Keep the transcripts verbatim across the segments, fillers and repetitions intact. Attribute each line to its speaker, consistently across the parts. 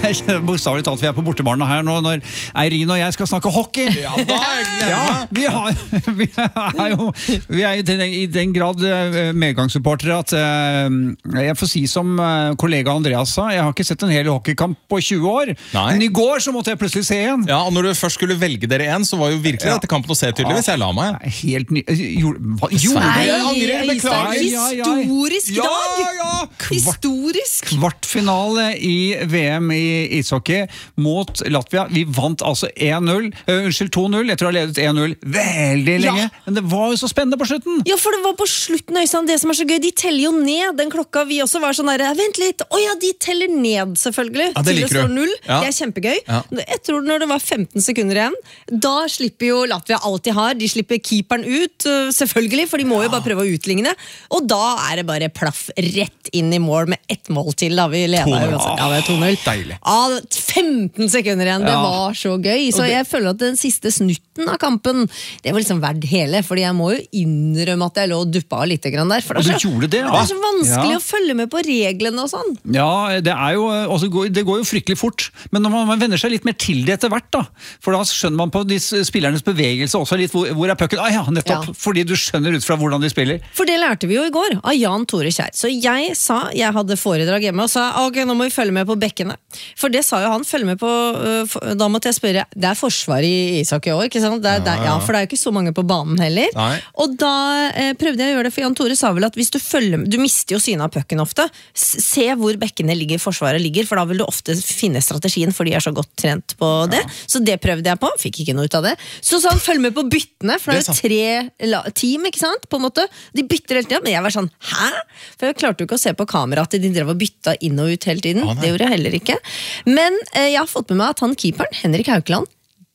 Speaker 1: bokstavelig talt, vi er på bortebarna her nå, når Eirin og jeg skal snakke hockey.
Speaker 2: Ja, da
Speaker 1: ja, vi, har, vi er jo vi er i den, i den grad medgangssupportere at uh, jeg får si som uh, kollega Andreas sa, jeg har ikke sett en hel hockeykamp på tjue år, Nei. men i går så måtte jeg plutselig se en.
Speaker 2: Ja, og når du først skulle velge dere en, så var jo virkelig ja. dette kampen å se tydeligvis, jeg la meg.
Speaker 1: Helt ny... Gjorde jo,
Speaker 3: Nei,
Speaker 1: jeg angrer, beklager.
Speaker 3: Historisk
Speaker 1: ja,
Speaker 3: dag!
Speaker 1: Ja, ja.
Speaker 3: Historisk!
Speaker 1: Kvartfinale i V M i ishockey mot Latvia. Vi vant altså én null, uh, unnskyld to null, jeg tror jeg har ledet én null veldig lenge, ja. men det var jo så spennende på slutten.
Speaker 3: Ja, for det var på slutten, Øystein, det som er så gøy, de teller jo ned den klokka, vi også var sånn der, vent litt, åja, de teller ned selvfølgelig,
Speaker 2: ja, det
Speaker 3: til det står null,
Speaker 2: ja.
Speaker 3: det er kjempegøy.
Speaker 2: Ja.
Speaker 3: Jeg tror når det var femten sekunder igjen, da slipper jo Latvia alt de har, de slipper keeperen ut, selvfølgelig, for de må jo bare prøve å utligne, og da er det bare plaff rett inn i mål med ett mål til, da vi leder jo, ja, det er to null.
Speaker 2: Deilig.
Speaker 3: Ja, femten sekunder igjen, det
Speaker 1: Ja.
Speaker 3: var så gøy, så jeg føler at den siste snutten av kampen, det var liksom verdt hele, fordi jeg må jo innrømme at jeg lå og duppa av litt grann der, for det er, så,
Speaker 1: det, ja.
Speaker 3: det er så vanskelig
Speaker 1: ja.
Speaker 3: å følge med på reglene og sånn.
Speaker 1: Ja, det er jo, også, det går jo fryktelig fort, men når man, man venner seg litt mer til det etter hvert da, for da skjønner man på de spillernes bevegelse også litt, hvor, hvor er pucken? Ah ja, nettopp, ja. fordi du skjønner ut fra hvordan de spiller.
Speaker 3: For det lærte vi jo i går av Jan Tore Kjær, så jeg sa, jeg hadde foredrag hjemme og sa, ok, nå må vi følge med på bekkene, for det sa jo han, følge med på, uh, da måtte jeg spørre, det er forsvar i ishockey også, ikke sant? Det er, det er, ja, for det er jo ikke så mange på banen heller. Nei. Og da eh, prøvde jeg å gjøre det, for Jan Tore sa vel at hvis du følger, du mister jo synet av pucken ofte, se hvor bekkene ligger, forsvaret ligger, for da vil du ofte finne strategien, for de er så godt trent på det. Ja. Så det prøvde jeg på, fikk ikke noe ut av det. Så sa han, følg med på byttene, for det er jo tre team, ikke sant, på en måte. De bytter hele tiden, men jeg var sånn, hæ? For jeg klarte jo ikke å se på kamera at de drev og bytta inn og ut hele tiden. Ah, det gjorde jeg heller ikke. Men eh, jeg har fått med meg at han keeperen, Henrik Haukeland,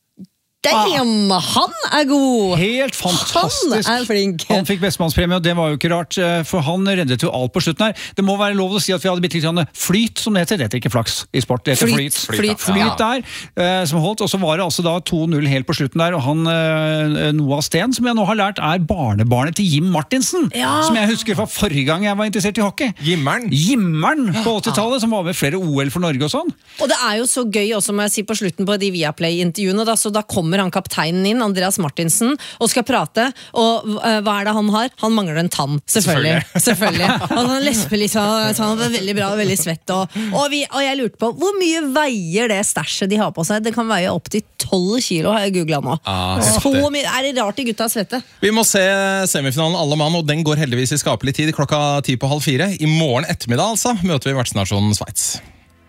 Speaker 3: Damn, han er god!
Speaker 1: Helt fantastisk.
Speaker 3: Han er flink.
Speaker 1: Han fikk bestemannspremie, og det var jo ikke rart, for han reddet jo alt på slutten her. Det må være lov å si at vi hadde bitte litt flyt, som det heter. Det heter ikke flaks i sport, det heter flyt.
Speaker 3: Flyt, flyt,
Speaker 1: flyt
Speaker 3: ja.
Speaker 1: der, som holdt, og så var det altså da to null helt på slutten der, og han, Noah Sten, som jeg nå har lært, er barnebarnet til Jim Martinsen, ja. som jeg husker fra forrige gang jeg var interessert i hockey.
Speaker 2: Jimmeren.
Speaker 1: Jimmeren på åttitallet, som var med flere O L for Norge og sånn.
Speaker 3: Og det er jo så gøy også, må jeg si, på slutten på de Viaplay-intervjuene, da, så da kommer han kapteinen inn, Andreas Martinsen, og skal prate, og uh, hva er det han har? Han mangler en tann, selvfølgelig. selvfølgelig. Og han lesper litt, så han var veldig bra, veldig svett, og, og, vi, og jeg lurte på, hvor mye veier det stæsjet de har på seg? Det kan veie opp til tolv kilo, har jeg googlet nå. Ah, så mye, er det rart i gutta svette?
Speaker 2: Vi må se semifinalen alle mann, og den går heldigvis i skapelig tid, klokka ti på halv fire. I morgen ettermiddag, altså, møter vi vertsnasjonen Sveits.